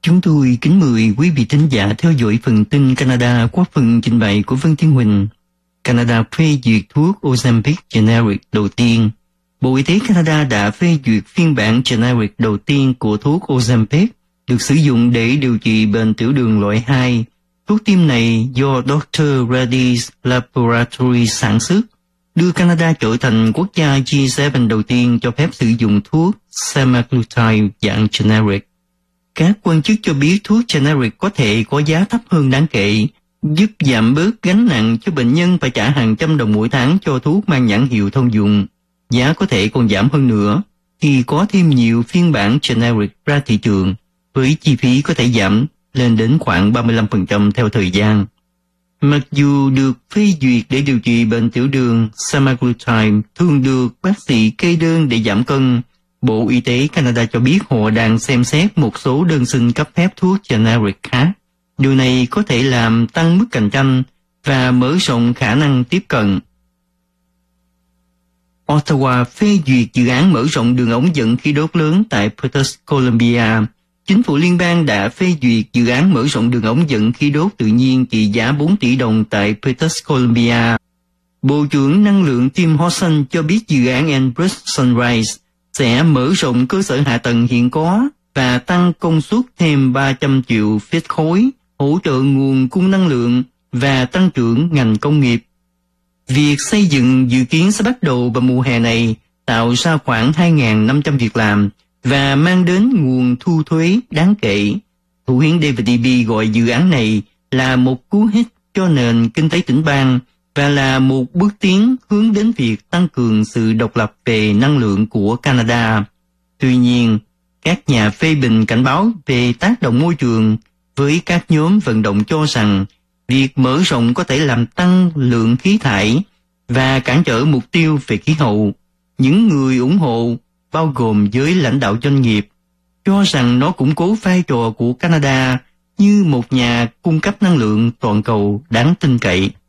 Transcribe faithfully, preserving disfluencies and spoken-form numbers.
Chúng tôi kính mời quý vị thính giả theo dõi phần tin Canada qua phần trình bày của Vân Thiên Huỳnh. Canada phê duyệt thuốc Ozempic generic đầu tiên. Bộ Y tế Canada đã phê duyệt phiên bản generic đầu tiên của thuốc Ozempic, được sử dụng để điều trị bệnh tiểu đường loại hai. Thuốc tiêm này do doctor Reddy's Laboratories sản xuất, đưa Canada trở thành quốc gia G bảy đầu tiên cho phép sử dụng thuốc semaglutide dạng generic. Các quan chức cho biết thuốc generic có thể có giá thấp hơn đáng kể, giúp giảm bớt gánh nặng cho bệnh nhân phải trả hàng trăm đồng mỗi tháng cho thuốc mang nhãn hiệu thông dụng. Giá có thể còn giảm hơn nữa khi có thêm nhiều phiên bản generic ra thị trường, với chi phí có thể giảm lên đến khoảng ba mươi lăm phần trăm theo thời gian. Mặc dù được phê duyệt để điều trị bệnh tiểu đường, semaglutide thường được bác sĩ kê đơn để giảm cân. Bộ Y tế Canada cho biết họ đang xem xét một số đơn xin cấp phép thuốc generic khác. Điều này có thể làm tăng mức cạnh tranh và mở rộng khả năng tiếp cận. Ottawa phê duyệt dự án mở rộng đường ống dẫn khí đốt lớn tại British Columbia. Chính phủ liên bang đã phê duyệt dự án mở rộng đường ống dẫn khí đốt tự nhiên trị giá bốn tỷ đồng tại British Columbia. Bộ trưởng Năng lượng Tim Hodson cho biết dự án Enbridge Sunrise sẽ mở rộng cơ sở hạ tầng hiện có và tăng công suất thêm ba trăm triệu feet khối, hỗ trợ nguồn cung năng lượng và tăng trưởng ngành công nghiệp. Việc xây dựng dự kiến sẽ bắt đầu vào mùa hè này, tạo ra khoảng hai nghìn năm trăm việc làm và mang đến nguồn thu thuế đáng kể. Thủ hiến David Eby gọi dự án này là một cú hích cho nền kinh tế tỉnh bang và là một bước tiến hướng đến việc tăng cường sự độc lập về năng lượng của Canada. Tuy nhiên, các nhà phê bình cảnh báo về tác động môi trường, với các nhóm vận động cho rằng việc mở rộng có thể làm tăng lượng khí thải và cản trở mục tiêu về khí hậu. Những người ủng hộ, bao gồm giới lãnh đạo doanh nghiệp, cho rằng nó củng cố vai trò của Canada như một nhà cung cấp năng lượng toàn cầu đáng tin cậy.